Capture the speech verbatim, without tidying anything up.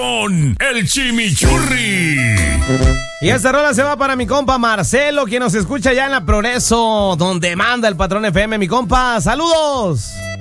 con el Chimichurri. Y esta rola se va para mi compa Marcelo, quien nos escucha ya en la Progreso, donde manda el Patrón F M. Mi compa, saludos.